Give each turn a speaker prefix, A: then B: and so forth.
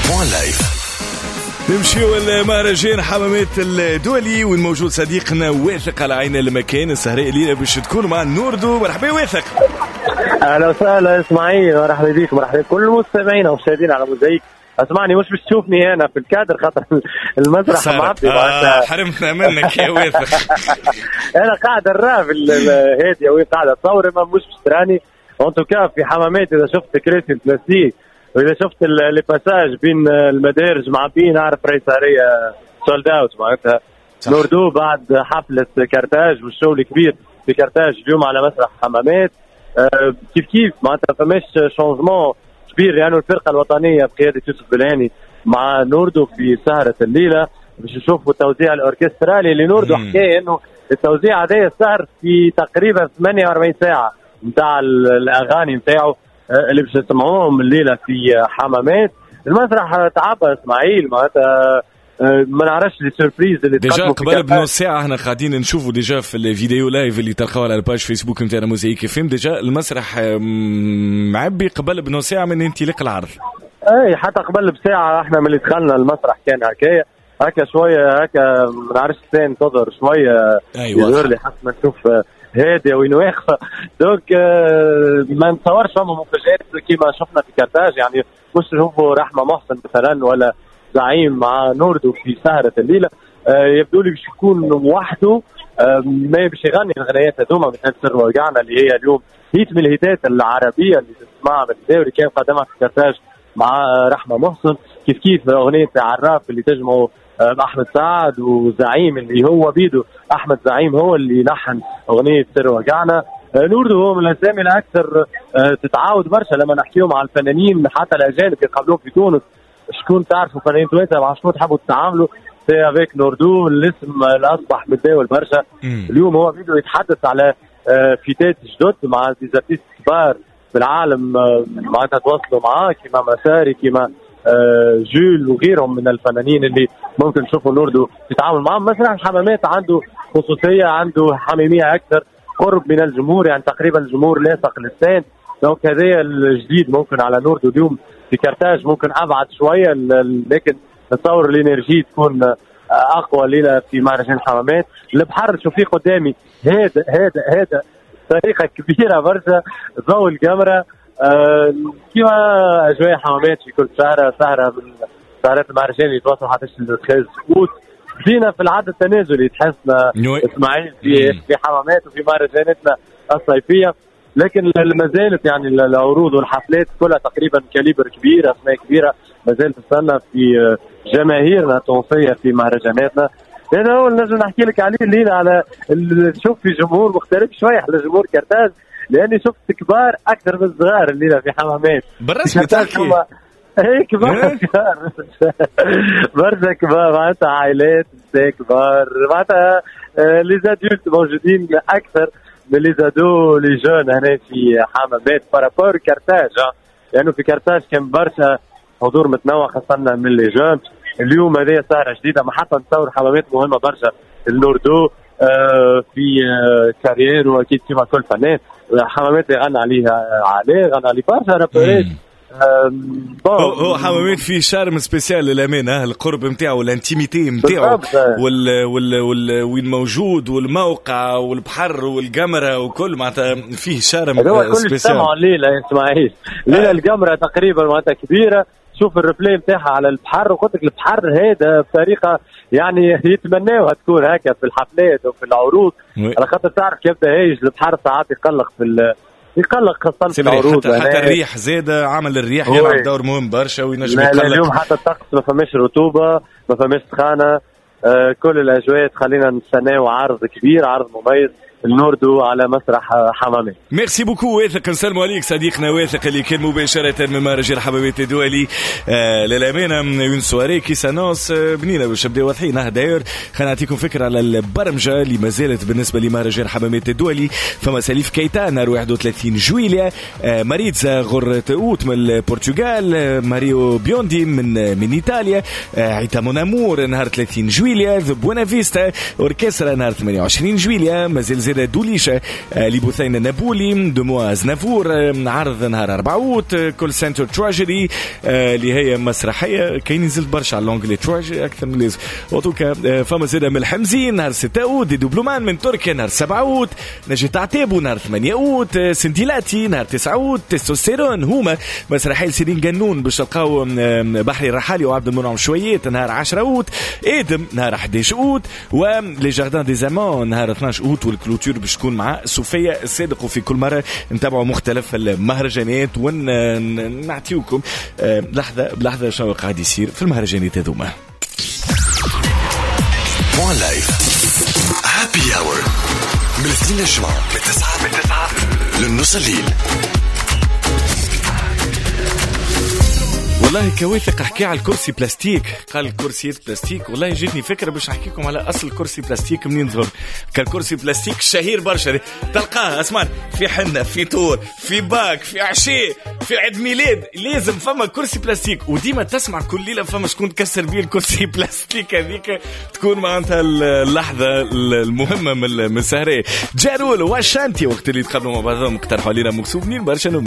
A: نمشيو المهرجان حمامات الدولي وين موجود صديقنا واثق على عين المكان السهراء الليلة باش تكون مع نوردو. مرحبا واثق.
B: اهلا وسهلا اسماعيل، مرحبا بك، مرحبا بكل المستمعين والمشاهدين على موزايك. اسمعني مش تشوفني انا في الكادر خاطر المسرح معبي
A: حرمتنا منك يا واثق.
B: انا قاعد الراف هاديه وين قاعد اتصور ما مش تراني انتو في حمامات. اذا شفت كراسي البلاستيك واذا شفت لي باساج بين المدارج معبين اعرف رئيساريه سولد اوت معناتها. نوردو بعد حفله كارتاج والشو الكبير في كارتاج اليوم على مسرح حمامات كيف معناتها فماش شونجمون كبير، يعني الفرقه الوطنيه بقياده يوسف بلهاني مع نوردو في سهره الليله باش نشوفوا التوزيع الاوركسترالي اللي نوردو حكى انه التوزيع هذا سهر في تقريبا 48 ساعه نتاع الاغاني نتاعو اللي باش نسمعوهم الليله في حمامات. المسرح تعبى اسماعيل معناتها ما نعرفش لي سوربريز اللي
A: ديجا قبل بنص ساعه احنا قاعدين نشوفوا ديجا في الفيديو لايف اللي تلقاوه على الباج فيسبوك نتاعنا موزايك اف ام. ديجا المسرح معبي قبل بنص ساعه من انطلاق العرض.
B: اي حتى قبل بساعه احنا من اللي دخلنا المسرح كان هكا شويه هكا ما نعرفش ثاني تظهر شويه يظهر لي حتى ما نشوف هاديه وين واقفه. دونك ما نتصورش فما مفاجآت كيما شفنا في كارتاج، يعني مش نشوفوا رحمه محسن مثلا ولا زعيم مع نوردو في سهرة الليلة. يبدو لي باش يكون وحده ما باش يغني الغنايات هذوما مثل سر وجعنا اللي هي اليوم هيت من الهيتات العربية اللي تسمعها من الدوري كان قدمها في كارتاج مع رحمة محسن. كيف أغنية عراف اللي تجمعوا أحمد سعد وزعيم اللي هو بيدو أحمد زعيم هو اللي لحن أغنية سر وجعنا. نوردو هو من الأسامي الأكثر تتعاود برشا لما نحكيهم على الفنانين حتى الأجانب يقابلوهم في تونس. شكون تعرفوا فنانين تويتا مع شكون تحبوا تتعاملوا في افيك نوردو الاسم اللي اصبح متداول برشا. اليوم هو فيديو يتحدث على فيتات جدد مع ديزارتيست كبار في العالم معناتها تواصلوا معاه كيما مساري كيما جول وغيرهم من الفنانين اللي ممكن نشوفوا نوردو يتعامل معهم. مسرح الحمامات عنده خصوصيه، عنده حميميه اكثر، قرب من الجمهور، يعني تقريبا الجمهور لاصق للسان. دونك هذا الجديد ممكن على نوردو اليوم في كارتاج ممكن ابعد شويه، لكن نتصور الانرجي تكون اقوى ليله في مهرجان الحمامات. البحر شوفيه قدامي هذا طريقه كبيره برشا، ضوء الكاميرا كيما اجواء حمامات في كل سهره من سهرات المهرجان اللي توصل حتى 13 اوت. بدينا في العد التنازلي تحسنا اسماعيل في حمامات وفي مهرجاناتنا الصيفيه، لكن ما زالت يعني العروض والحفلات كلها تقريبا كاليبر كبير، اسماء كبيره ما زالت تستنى في جماهيرنا التونسيه في مهرجاناتنا. هذا هو اللي نجم نحكي لك عليه الليله، على شوف في جمهور مختلف شويه على جمهور كارتاج، لاني شفت كبار اكثر من صغار الليله في حمامات.
A: بالرسمي تحكي
B: هيك كبار برشا كبار معناتها عائلات كبار معناتها لي زادولت موجودين اكثر من لي زادو لي جون هنا في حمامات بارابور كارتاج، لانه في كارتاج كان برشا حضور متنوع خاصه من لي جون. اليوم هذه سهره جديده ما حتى نتصور حمامات مهمه برشا. النوردو في كارير واكيد كما كل فنان حمامات غنى عليها غنى على برشا رابرات.
A: هو حمامات فيه شارم سبيسيال للأمانة، القرب نتاعو والانتيميتي نتاعو وين موجود والموقع والبحر والقمرة وكل معناتها فيه شارم سبيسيال. كل سمعوا
B: الليلة يا اسماعيل ليلة القمرة تقريبا معناتها كبيرة. شوف الريبلاي نتاعها على البحر، وقلت لك البحر هذا بطريقة يعني يتمناوها تكون هكا في الحفلات وفي العروض، على خاطر تعرف يبدا هايج البحر ساعات يقلق خاصة في العروض.
A: حتى الريح زادة، عمل الريح يلعب دور مهم برشا وينجم يقلق.
B: اليوم حتى الطقس ما فماش رطوبة ما فماش سخانة، كل الأجواء تخلينا نستناو عرض كبير، عرض مميز النوردو على مسرح حمامات.
A: ميرسي بوكو واثق، نسلموا عليك صديقنا واثق اللي كان مباشرة من مهرجان حمامات الدولي. للأمانة اون سواري كي سانوس بنينة باش نبداو واضحين. داير خلينا نعطيكم فكرة على البرمجة اللي ما زالت بالنسبة لمهرجان حمامات الدولي. فما سليف كيتا نهار 31 جويلية، ماريتزا غرة اوت من البرتغال، ماريو بيوندي من ايطاليا، عيتا مونامور نهار 30 جويلية، ذا بونا فيستا اوركسترا نهار 28 جويلية، مازال زاد دوليشة لبثين نابولي دمواز نافور عرض نهار 4 أوت كل سنتر تراجيدي اللي هي مسرحية كاين نزلت برشا على لونجلي تراجيدي أكثر من لازم وطوكا فما زاد من الحمزين نهار 6 أوت دي دوبلومان من تركيا نهار 7 أوت نجي تعتابو نهار 8 أوت سنديلاتي نهار 9 أوت تستوستيرون هما مسرحية سيرين جنون باش تلقاو بحري الرحالي وعبد المنعم شويات نهار 10 أوت إدم نهار 11 أوت ولي جاردان دي زامان نهار 12 أوت والكلوتور باش تكون مع صوفيا الصادق. وفي كل مرة نتابعوا مختلف المهرجانات ونعطيوكم لحظة بلحظة شنو قاعد يصير في المهرجانات هذوما.
C: One Life Happy Hour من الاثنين للجمعة من 9 للنص الليل.
A: والله كواثق احكي على الكرسي بلاستيك. قال الكرسيات بلاستيك والله جيتني فكره باش احكيكم على اصل الكرسي بلاستيك منين ظهر. كالكرسي بلاستيك شهير برشا تلقاه اسمان في حنه في طور في باك في عشاء في عيد ميلاد لازم فما كرسي بلاستيك وديما تسمع كل ليله فما شكون تكسر بيه الكرسي بلاستيك هذيك تكون معناتها اللحظه المهمه من السهره. جارول وشانتي وقت اللي تقابلوا مع بعضهم اقترحوا علينا مكسوبين برشا